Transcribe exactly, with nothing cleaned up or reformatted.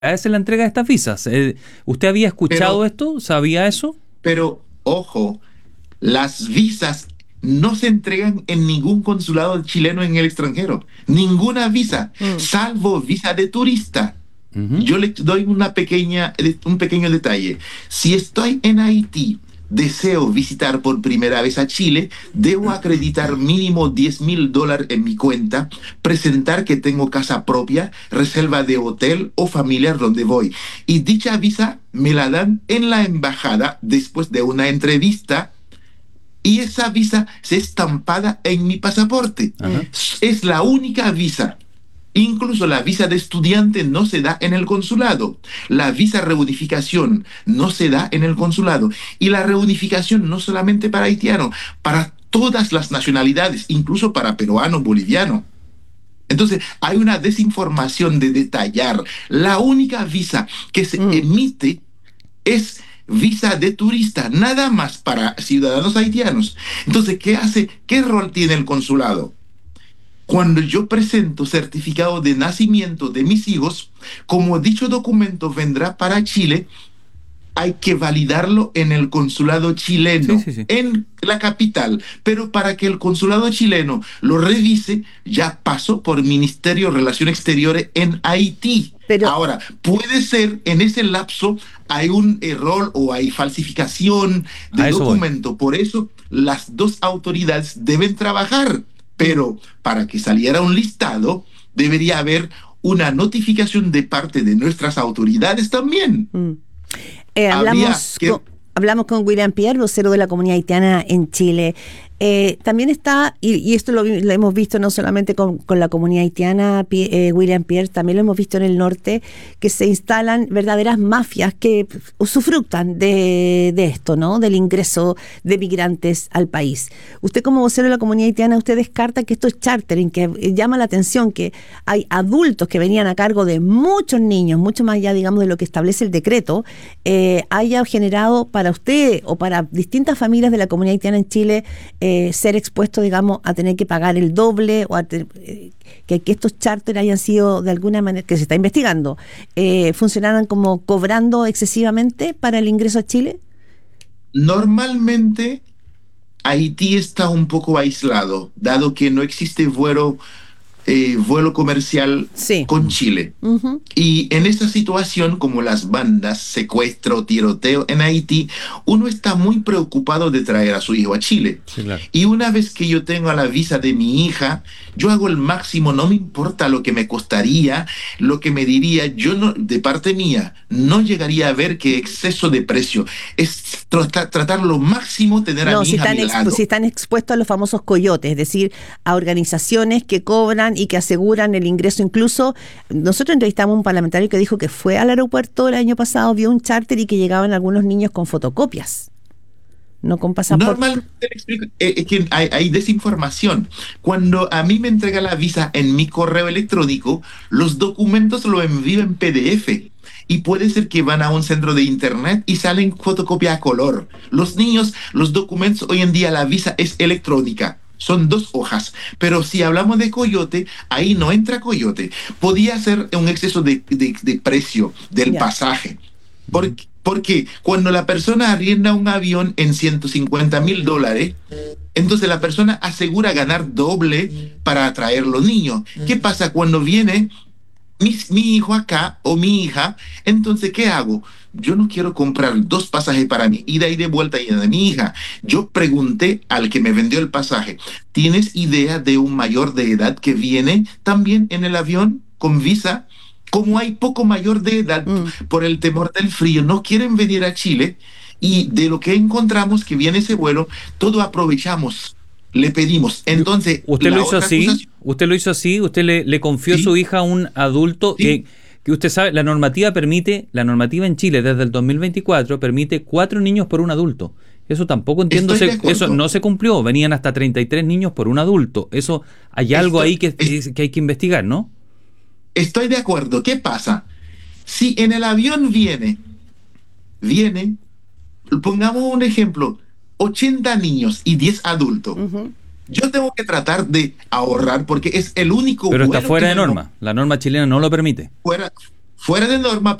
es la entrega de estas visas. Eh, ¿Usted había escuchado Pero, esto? ¿Sabía eso? pero, ojo, las visas no se entregan en ningún consulado chileno en el extranjero. Ninguna visa, Mm. salvo visa de turista. Ujú. Yo le doy una pequeña, un pequeño detalle. Si estoy en Haití, deseo visitar por primera vez a Chile, debo acreditar mínimo diez mil dólares en mi cuenta, presentar que tengo casa propia, reserva de hotel o familiar donde voy. Y dicha visa me la dan en la embajada después de una entrevista y esa visa se estampada en mi pasaporte. Ajá. Es la única visa. Incluso la visa de estudiante no se da en el consulado. La visa reunificación no se da en el consulado. Y la reunificación no solamente para haitianos, para todas las nacionalidades, incluso para peruano, boliviano. Entonces, hay una desinformación de detallar. La única visa que se Mm. emite es visa de turista, nada más para ciudadanos haitianos. Entonces, ¿qué hace? ¿Qué rol tiene el consulado? Cuando yo presento certificado de nacimiento de mis hijos, como dicho documento vendrá para Chile, hay que validarlo en el consulado chileno, Sí, sí, sí. en la capital. Pero para que el consulado chileno lo revise, ya pasó por Ministerio de Relaciones Exteriores en Haití. Pero, Ahora, puede ser en ese lapso hay un error o hay falsificación A de eso voy. documento. Por eso las dos autoridades deben trabajar. Pero para que saliera un listado, debería haber una notificación de parte de nuestras autoridades también. mm. Eh, Habría hablamos, que... con, hablamos con William Pierre, vocero de la comunidad haitiana en Chile. Eh, también está, y, y esto lo, vi- lo hemos visto no solamente con, con la comunidad haitiana, Pi- eh, William Pierre, también lo hemos visto en el norte, que se instalan verdaderas mafias que usufructan de, de esto, ¿no? Del ingreso de migrantes al país. Usted como vocero de la comunidad haitiana, usted descarta que esto es chartering, que eh, llama la atención que hay adultos que venían a cargo de muchos niños, mucho más allá, digamos, de lo que establece el decreto, eh, haya generado para usted o para distintas familias de la comunidad haitiana en Chile eh, ser expuesto, digamos, a tener que pagar el doble o a te- eh, que, que estos charters hayan sido de alguna manera, que se está investigando, eh, funcionaran como cobrando excesivamente para el ingreso a Chile? Normalmente Haití está un poco aislado, dado que no existe vuelo, eh, vuelo comercial Sí. con Chile. Ujú. Y en esa situación, como las bandas, secuestro, tiroteo en Haití, uno está muy preocupado de traer a su hijo a Chile. Sí, claro. Y una vez que yo tengo la visa de mi hija, yo hago el máximo, no me importa lo que me costaría, lo que me diría, yo no, de parte mía, no llegaría a ver que exceso de precio. Es tratar, tratar lo máximo tener a No, mi si hija a están, mi expu- lado. si están expuestos a los famosos coyotes, es decir, a organizaciones que cobran y que aseguran el ingreso. Incluso nosotros entrevistamos a un parlamentario que dijo que fue al aeropuerto el año pasado, vio un charter y que llegaban algunos niños con fotocopias, no con pasaporte. Normalmente le explico, eh, es que hay, hay desinformación. Cuando a mí me entrega la visa en mi correo electrónico, los documentos lo envío en P D F. Y puede ser que van a un centro de internet y salen fotocopia a color. Los niños, los documentos, hoy en día la visa es electrónica. Son dos hojas. Pero si hablamos de coyote, ahí no entra coyote. Podía ser un exceso de, de, de precio del Ya. pasaje. Porque, porque cuando la persona arrienda un avión en ciento cincuenta mil dólares, entonces la persona asegura ganar doble para atraer los niños. ¿Qué pasa cuando viene mi, mi hijo acá o mi hija? Entonces, ¿qué hago? Yo no quiero comprar dos pasajes para mí, ida y de vuelta y de mi hija. Yo pregunté al que me vendió el pasaje, ¿tienes idea de un mayor de edad que viene también en el avión con visa? Como hay poco mayor de edad Mm. por el temor del frío, no quieren venir a Chile, y de lo que encontramos que viene ese vuelo, todo aprovechamos, le pedimos. Entonces, ¿Usted la lo hizo otra así? acusación- ¿Usted lo hizo así? ¿Usted le, le confió Sí. su hija a un adulto Sí. que, que usted sabe, la normativa permite, la normativa en Chile desde el dos mil veinticuatro permite cuatro niños por un adulto? Eso tampoco entiendo, Estoy de se- acuerdo. eso no se cumplió, venían hasta treinta y tres niños por un adulto. Eso, hay algo Estoy- ahí que, es- que hay que investigar, ¿no? Estoy de acuerdo. ¿Qué pasa? Si en el avión viene, viene, pongamos un ejemplo, ochenta niños y diez adultos. Ujú. Yo tengo que tratar de ahorrar porque es el único Pero está vuelo fuera que de me- norma, la norma chilena no lo permite. fuera, fuera de norma,